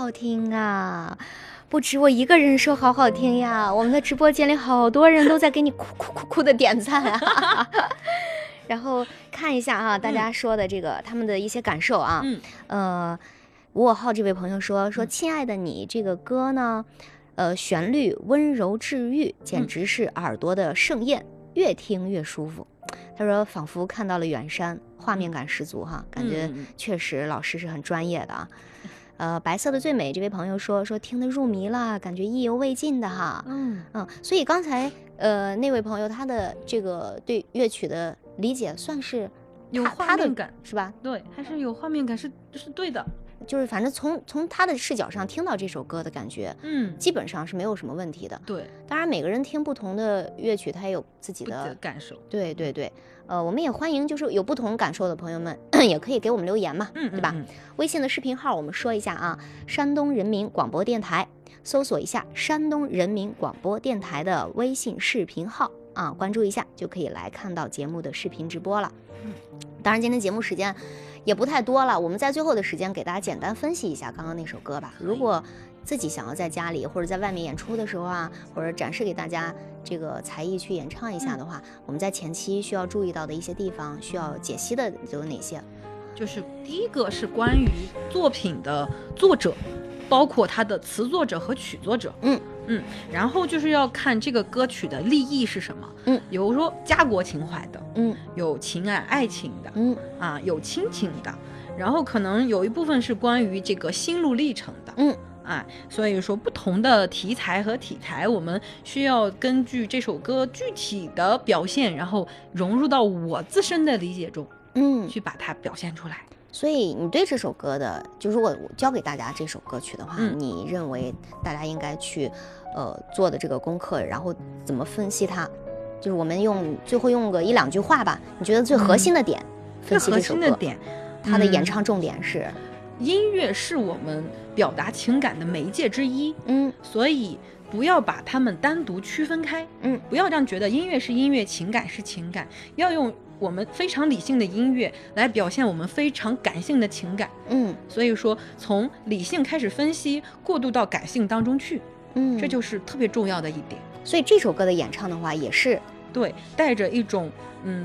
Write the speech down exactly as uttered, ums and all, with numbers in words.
好听啊！不止我一个人说好好听呀，我们的直播间里好多人都在给你哭哭哭哭的点赞啊。然后看一下啊，大家说的这个、嗯、他们的一些感受啊。嗯，呃，吴我浩这位朋友说说，亲爱的你这个歌呢，呃，旋律温柔治愈，简直是耳朵的盛宴，嗯、越听越舒服。他说仿佛看到了远山，画面感十足哈，感觉确实老师是很专业的啊。呃，白色的最美这位朋友说说听得入迷了，感觉意犹未尽的哈。嗯嗯，所以刚才呃那位朋友他的这个对乐曲的理解算是有画面感是吧？ 对，还是有画面感是是对的。 就是反正从从他的视角上听到这首歌的感觉， 嗯， 基本上是没有什么问题的。 对， 当然每个人听不同的乐曲，他也有自己的感受。 对对对，呃，我们也欢迎就是有不同感受的朋友们也可以给我们留言嘛， 嗯， 对吧？ 嗯嗯、 微信的视频号我们说一下啊，山东人民广播电台，搜索一下山东人民广播电台的微信视频号啊，关注一下就可以来看到节目的视频直播了。嗯，当然今天节目时间也不太多了，我们在最后的时间给大家简单分析一下刚刚那首歌吧。如果自己想要在家里或者在外面演出的时候啊，或者展示给大家这个才艺去演唱一下的话，嗯、我们在前期需要注意到的一些地方，需要解析的有哪些？ 就是第一个是关于作品的作者，包括他的词作者和曲作者。 嗯嗯，然后就是要看这个歌曲的立意是什么。 嗯， 有说家国情怀的， 嗯， 有情爱爱情的， 嗯啊，有亲情的，然后可能有一部分是关于这个心路历程的。 嗯， 啊，所以说不同的题材和题材，我们需要根据这首歌具体的表现，然后融入到我自身的理解中， 嗯， 去把它表现出来。 所以你对这首歌的，就如果我教给大家这首歌曲的话， 嗯、 你认为大家应该去呃做的这个功课，然后怎么分析它？就是我们用最后用个一两句话吧，你觉得最核心的点、嗯、分析这首歌， 最核心的点， 它的演唱重点是、 嗯、音乐是我们表达情感的媒介之一， 嗯， 所以不要把它们单独区分开， 嗯， 不要这样觉得音乐是音乐，情感是情感，要用我们非常理性的音乐来表现我们非常感性的情感， 嗯， 所以说从理性开始分析，过渡到感性当中去， 嗯， 这就是特别重要的一点。 所以这首歌的演唱的话，也是对带着一种嗯